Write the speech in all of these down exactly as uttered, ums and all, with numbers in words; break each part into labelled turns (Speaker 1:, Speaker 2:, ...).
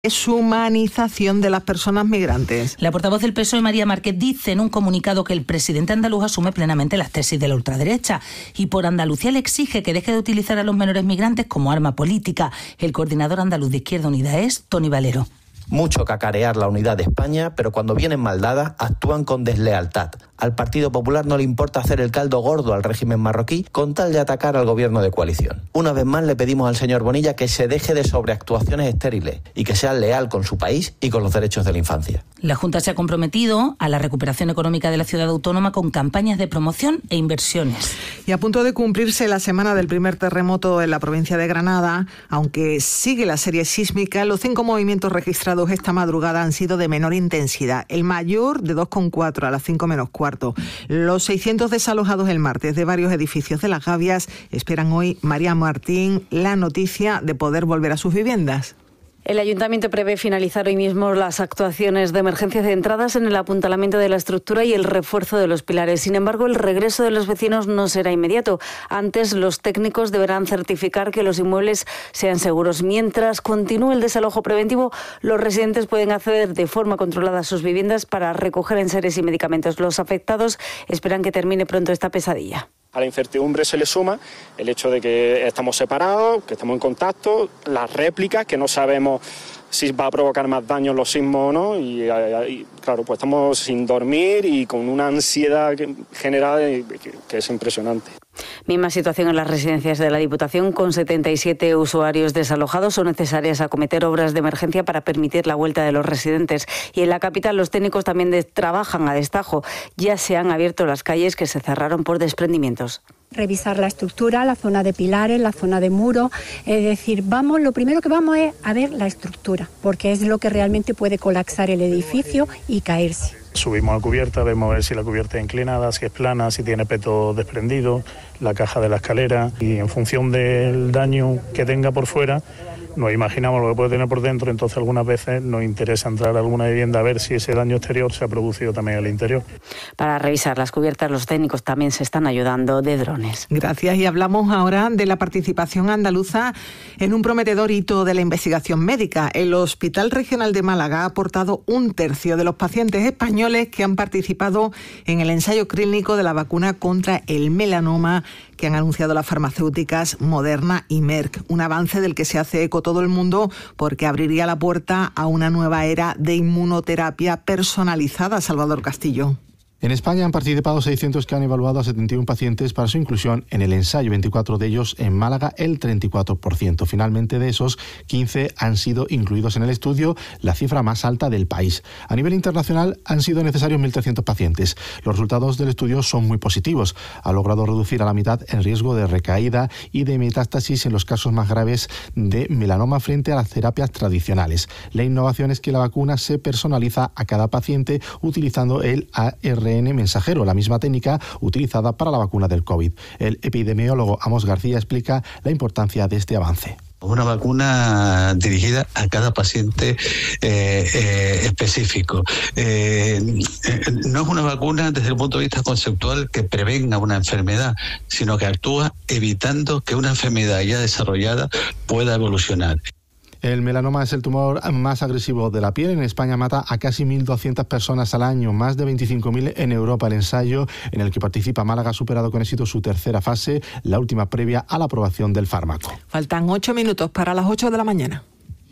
Speaker 1: deshumanización de las personas migrantes.
Speaker 2: La portavoz del P S O E, María Márquez, dice en un comunicado que el presidente andaluz asume plenamente las tesis de la ultraderecha y por Andalucía le exige que deje de utilizar a los menores migrantes como arma política. El coordinador andaluz de Izquierda Unida es Toni Valero.
Speaker 3: Mucho cacarear la unidad de España, pero cuando vienen mal dadas actúan con deslealtad. Al Partido Popular no le importa hacer el caldo gordo al régimen marroquí con tal de atacar al gobierno de coalición. Una vez más le pedimos al señor Bonilla que se deje de sobreactuaciones estériles y que sea leal con su país y con los derechos de la infancia.
Speaker 2: La Junta se ha comprometido a la recuperación económica de la ciudad autónoma con campañas de promoción e inversiones.
Speaker 1: Y a punto de cumplirse la semana del primer terremoto en la provincia de Granada, aunque sigue la serie sísmica, los cinco movimientos registrados esta madrugada han sido de menor intensidad. El mayor de dos coma cuatro a las cinco menos cuarto. Los seiscientos desalojados el martes de varios edificios de Las Gavias esperan hoy, María Martín, la noticia de poder volver a sus viviendas.
Speaker 4: El Ayuntamiento prevé finalizar hoy mismo las actuaciones de emergencia centradas en el apuntalamiento de la estructura y el refuerzo de los pilares. Sin embargo, el regreso de los vecinos no será inmediato. Antes, los técnicos deberán certificar que los inmuebles sean seguros. Mientras continúe el desalojo preventivo, los residentes pueden acceder de forma controlada a sus viviendas para recoger enseres y medicamentos. Los afectados esperan que termine pronto esta pesadilla.
Speaker 5: A la incertidumbre se le suma el hecho de que estamos separados, que estamos en contacto, las réplicas, que no sabemos si va a provocar más daño los sismos o no, y, y claro, pues estamos sin dormir y con una ansiedad generada que, que es impresionante.
Speaker 4: Misma situación en las residencias de la Diputación, con setenta y siete usuarios desalojados. Son necesarias acometer obras de emergencia para permitir la vuelta de los residentes. Y en la capital los técnicos también de, trabajan a destajo. Ya se han abierto las calles que se cerraron por desprendimientos.
Speaker 6: Revisar la estructura, la zona de pilares, la zona de muro, es decir, vamos, lo primero que vamos es a ver la estructura, porque es lo que realmente puede colapsar el edificio y caerse.
Speaker 7: Subimos a cubierta, vemos a ver si la cubierta es inclinada, si es plana, si tiene peto desprendido, la caja de la escalera, y en función del daño que tenga por fuera, nos imaginamos lo que puede tener por dentro. Entonces algunas veces nos interesa entrar a alguna vivienda a ver si ese daño exterior se ha producido también en el interior.
Speaker 4: Para revisar las cubiertas, los técnicos también se están ayudando de drones.
Speaker 1: Gracias. Y hablamos ahora de la participación andaluza en un prometedor hito de la investigación médica. El Hospital Regional de Málaga ha aportado un tercio de los pacientes españoles que han participado en el ensayo clínico de la vacuna contra el melanoma que han anunciado las farmacéuticas Moderna y Merck. Un avance del que se hace eco todo el mundo porque abriría la puerta a una nueva era de inmunoterapia personalizada. Salvador Castillo.
Speaker 8: En España han participado seiscientos que han evaluado a setenta y uno pacientes para su inclusión en el ensayo, veinticuatro de ellos en Málaga, el treinta y cuatro por ciento. Finalmente, de esos, quince han sido incluidos en el estudio, la cifra más alta del país. A nivel internacional han sido necesarios mil trescientos pacientes. Los resultados del estudio son muy positivos. Ha logrado reducir a la mitad el riesgo de recaída y de metástasis en los casos más graves de melanoma frente a las terapias tradicionales. La innovación es que la vacuna se personaliza a cada paciente utilizando el A R N mensajero, la misma técnica utilizada para la vacuna del COVID. El epidemiólogo Amos García explica la importancia de este avance.
Speaker 9: Una vacuna dirigida a cada paciente eh, eh, específico. Eh, eh, no es una vacuna desde el punto de vista conceptual que prevenga una enfermedad, sino que actúa evitando que una enfermedad ya desarrollada pueda evolucionar.
Speaker 8: El melanoma es el tumor más agresivo de la piel. En España mata a casi mil doscientas personas al año, más de veinticinco mil en Europa. El ensayo en el que participa Málaga ha superado con éxito su tercera fase, la última previa a la aprobación del fármaco.
Speaker 1: Faltan ocho minutos para las ocho de la mañana.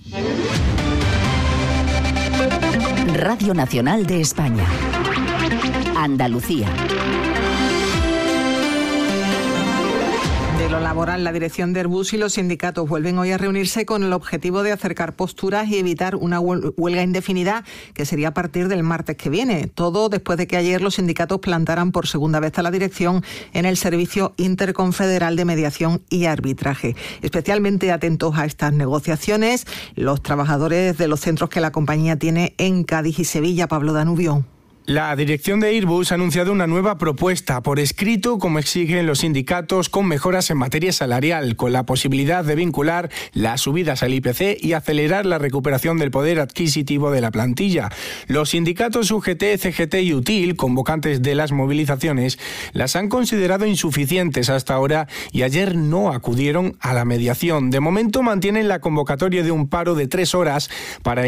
Speaker 10: Radio Nacional de España. Andalucía.
Speaker 1: De lo laboral, la dirección de Airbus y los sindicatos vuelven hoy a reunirse con el objetivo de acercar posturas y evitar una huelga indefinida que sería a partir del martes que viene. Todo después de que ayer los sindicatos plantaran por segunda vez a la dirección en el Servicio Interconfederal de Mediación y Arbitraje. Especialmente atentos a estas negociaciones, los trabajadores de los centros que la compañía tiene en Cádiz y Sevilla. Pablo Danubio.
Speaker 11: La dirección de Airbus ha anunciado una nueva propuesta por escrito, como exigen los sindicatos, con mejoras en materia salarial, con la posibilidad de vincular las subidas al I P C y acelerar la recuperación del poder adquisitivo de la plantilla. Los sindicatos U G T, C G T y U T I L, convocantes de las movilizaciones, las han considerado insuficientes hasta ahora y ayer no acudieron a la mediación. De momento mantienen la convocatoria de un paro de tres horas para